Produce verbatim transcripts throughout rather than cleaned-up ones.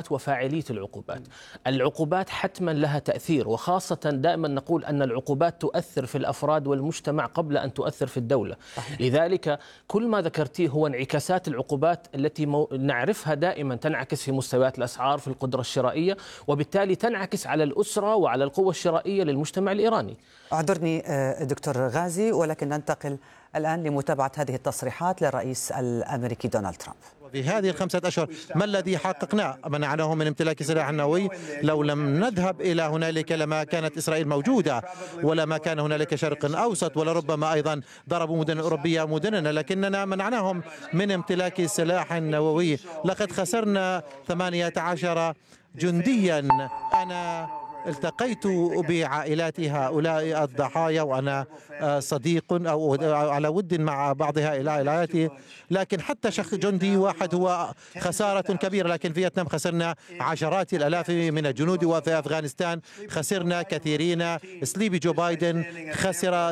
العقوبات وفاعلية العقوبات. العقوبات حتما لها تأثير، وخاصة دائما نقول أن العقوبات تؤثر في الأفراد والمجتمع قبل أن تؤثر في الدولة. لذلك كل ما ذكرتيه هو انعكاسات العقوبات التي مو... نعرفها دائما تنعكس في مستويات الأسعار، في القدرة الشرائية، وبالتالي تنعكس على الأسرة وعلى القوة الشرائية للمجتمع الإيراني. اعذرني دكتور غازي، ولكن ننتقل الآن لمتابعة هذه التصريحات للرئيس الأمريكي دونالد ترامب. في هذه الخمسة أشهر ما الذي حققناه؟ منعناه من امتلاك سلاح نووي. لو لم نذهب إلى هنالك لما كانت إسرائيل موجودة، ولا ما كان هنالك شرق أوسط، ولربما أيضا ضربوا مدن أوروبية مدننا، لكننا منعناهم من امتلاك سلاح نووي. لقد خسرنا ثمانية عشر جنديا. أنا التقيت بعائلات هؤلاء الضحايا وأنا صديق أو على ود مع بعض هؤلاء العائلات، لكن حتى شخص جندي واحد هو خسارة كبيرة. لكن في فيتنام خسرنا عشرات الآلاف من الجنود، وفي أفغانستان خسرنا كثيرين. سليبي جو بايدن خسر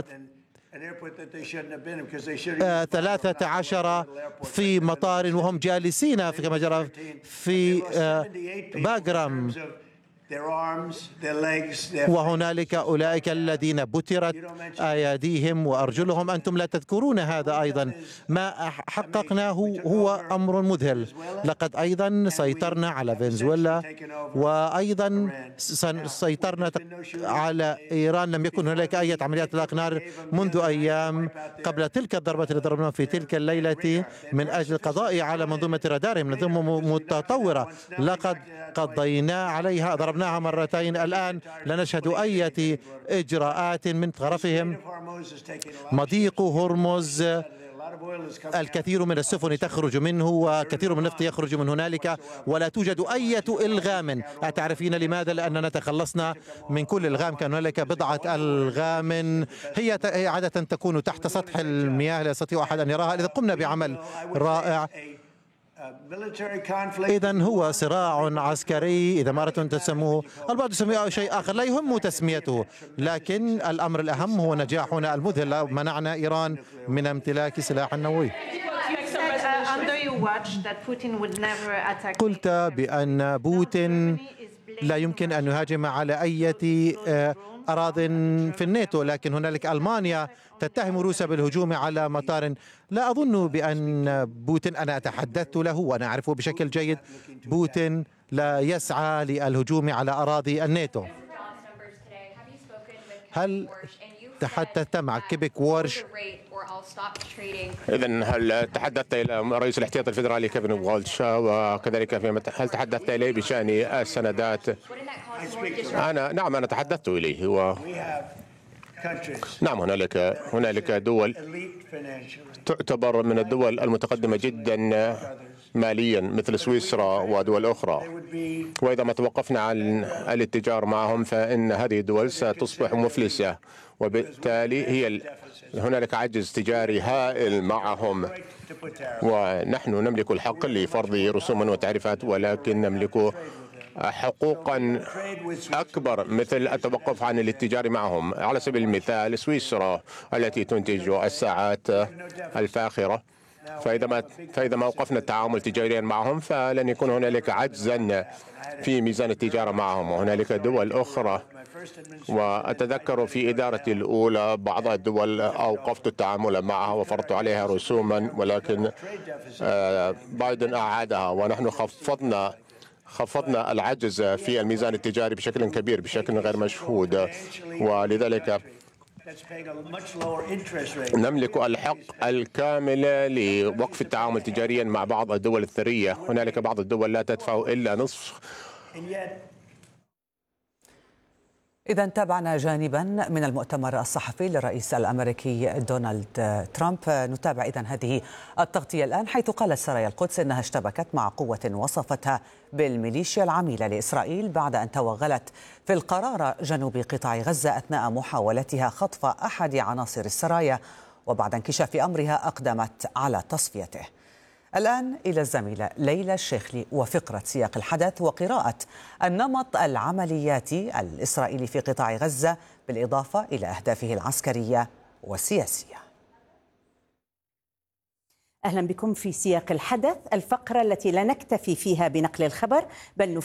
ثلاثة عشر في مطار وهم جالسين في كما جرى في باغرام. وهنالك أولئك الذين بترت أيديهم وأرجلهم. أنتم لا تذكرون هذا أيضا. ما حققناه هو أمر مذهل. لقد أيضا سيطرنا على فنزويلا، وأيضا سيطرنا على إيران. لم يكن هنالك أي عمليات إطلاق نار منذ أيام قبل تلك الضربة التي ضربناها في تلك الليلة من أجل القضاء على منظومة رادارهم، منظومة متطورة لقد قضينا عليها، ضربناها مرتين. الآن لا نشهد أي إجراءات من طرفهم. مضيق هرمز الكثير من السفن تخرج منه وكثير من النفط يخرج من هنالك، ولا توجد أي إلغام. أتعرفين لماذا؟ لأننا تخلصنا من كل إلغام. كان هنالك بضعة ألغام هي عادة تكون تحت سطح المياه، لا يستطيع أحد أن يراها. إذا قمنا بعمل رائع. إذن هو صراع عسكري إذا ما أردتم أن تسموه. البعض يسميه شيء آخر، لا يهم تسميته، لكن الأمر الأهم هو نجاحنا المذهل. منعنا إيران من امتلاك سلاح نووي. قلت بأن بوتين لا يمكن أن يهاجم على أي أراضٍ في الناتو، لكن هنالك ألمانيا تتهم روسيا بالهجوم على مطار. لا أظن بأن بوتين، أنا تحدثت له وأنا أعرفه بشكل جيد، بوتين لا يسعى للهجوم على أراضي الناتو. هل تحدثت مع كيبك وورش؟ إذن هل تحدثت إلى رئيس الاحتياط الفيدرالي كيفن والش، وكذلك في هل تحدثت إليه بشأن السندات؟ أنا نعم أنا تحدثت إليه. و نعم هنالك هنالك دول تعتبر من الدول المتقدمة جدا ماليا مثل سويسرا ودول أخرى، وإذا ما توقفنا عن الاتجار معهم فإن هذه الدول ستصبح مفلسة، وبالتالي هي هنالك عجز تجاري هائل معهم. ونحن نملك الحق لفرض رسوم وتعريفات، ولكن نملك حقوقا أكبر مثل التوقف عن الاتجار معهم. على سبيل المثال سويسرا التي تنتج الساعات الفاخرة، فإذا ما فإذا ما وقفنا التعامل تجاريا معهم فلن يكون هنالك عجزا في ميزان التجارة معهم. وهنالك دول أخرى، وأتذكر في إدارتي الأولى بعض الدول أوقفت التعامل معها وفرضت عليها رسوما، ولكن بايدن أعادها، ونحن خفضنا خفضنا العجز في الميزان التجاري بشكل كبير بشكل غير مشهود. ولذلك نملك الحق الكامل لوقف التعامل تجاريا مع بعض الدول الثرية. هنالك بعض الدول لا تدفع إلا نصف. إذا تابعنا جانبا من المؤتمر الصحفي للرئيس الأمريكي دونالد ترامب. نتابع إذا هذه التغطية الآن، حيث قالت سرايا القدس إنها اشتبكت مع قوة وصفتها بالميليشيا العميلة لإسرائيل بعد أن توغلت في القرار جنوب قطاع غزة أثناء محاولتها خطف أحد عناصر السرايا، وبعد انكشاف أمرها أقدمت على تصفيته. الآن إلى الزميلة ليلى الشيخلي وفقرة سياق الحدث وقراءة النمط العملياتي الإسرائيلي في قطاع غزة، بالإضافة إلى أهدافه العسكرية والسياسية. أهلا بكم في سياق الحدث، الفقرة التي لا نكتفي فيها بنقل الخبر بل